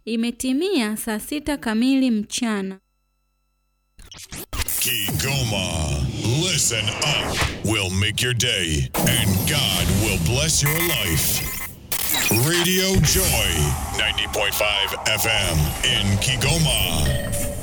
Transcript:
Imetimia saa 6 kamili mchana. Kigoma, listen up. We'll make your day, and God will bless your life. Radio Joy, 90.5 FM in Kigoma.